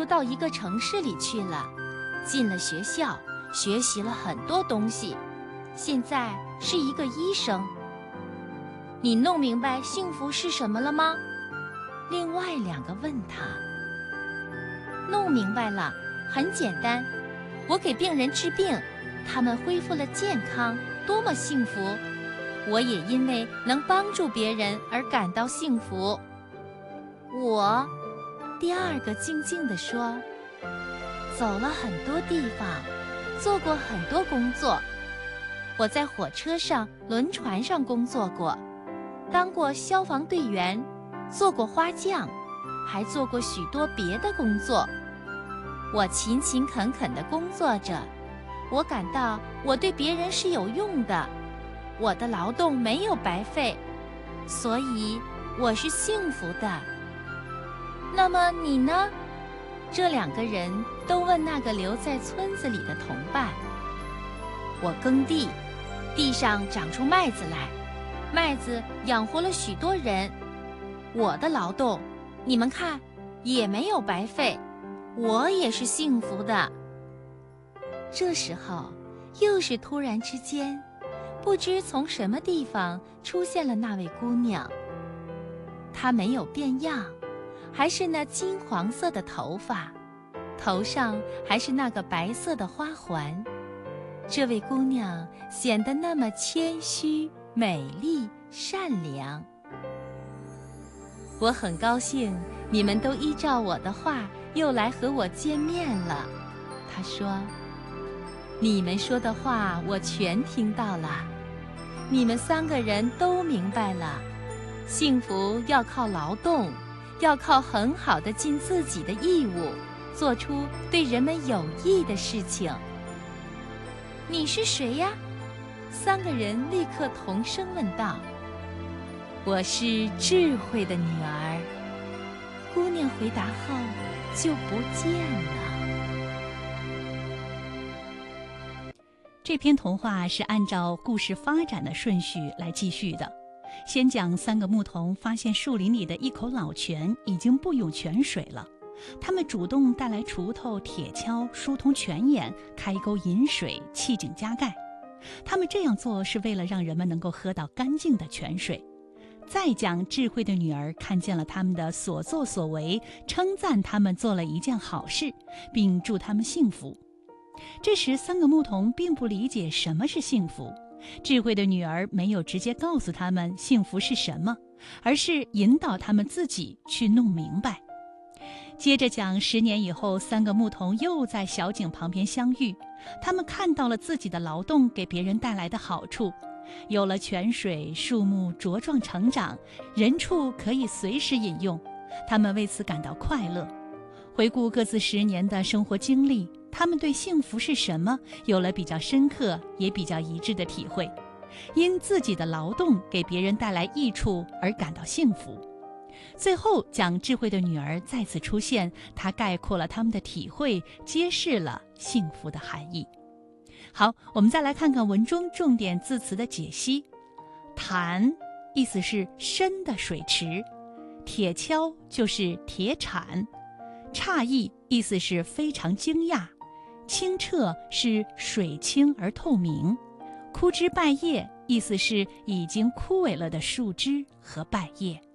到一个城市里去了，进了学校，学习了很多东西，现在是一个医生。你弄明白幸福是什么了吗？另外2个问他。弄明白了，很简单，我给病人治病，他们恢复了健康，多么幸福！我也因为能帮助别人而感到幸福。第2个静静地说，走了很多地方，做过很多工作。我在火车上、轮船上工作过，当过消防队员，做过花匠，还做过许多别的工作。我勤勤恳恳地工作着，我感到我对别人是有用的，我的劳动没有白费，所以我是幸福的。那么你呢？这2个人都问那个留在村子里的同伴。我耕地，地上长出麦子来，麦子养活了许多人。我的劳动，你们看，也没有白费，我也是幸福的。这时候，又是突然之间，不知从什么地方出现了那位姑娘。她没有变样，还是那金黄色的头发，头上还是那个白色的花环。这位姑娘显得那么谦虚、美丽、善良。我很高兴你们都依照我的话又来和我见面了。她说，你们说的话我全听到了，你们3个人都明白了，幸福要靠劳动，要靠很好的尽自己的义务，做出对人们有益的事情。你是谁呀？3个人立刻同声问道。我是智慧的女儿。姑娘回答后就不见了。 这篇童话是按照故事发展的顺序来继续的。先讲3个牧童发现树林里的一口老泉已经不涌泉水了，他们主动带来锄头、铁锹，疏通泉眼，开沟引水，砌井加盖。他们这样做是为了让人们能够喝到干净的泉水。再讲智慧的女儿看见了他们的所作所为，称赞他们做了一件好事，并祝他们幸福。这时3个牧童并不理解什么是幸福，智慧的女儿没有直接告诉他们幸福是什么，而是引导他们自己去弄明白。接着讲10年以后，3个牧童又在小井旁边相遇，他们看到了自己的劳动给别人带来的好处，有了泉水，树木茁壮成长，人畜可以随时饮用，他们为此感到快乐。回顾各自10年的生活经历，他们对幸福是什么有了比较深刻也比较一致的体会，因自己的劳动给别人带来益处而感到幸福。最后讲智慧的女儿再次出现，她概括了他们的体会，揭示了幸福的含义。好，我们再来看看文中重点字词的解析。潭意思是深的水池，铁锹就是铁铲，诧异意思是非常惊讶，清澈是水清而透明，枯枝败叶意思是已经枯萎了的树枝和败叶。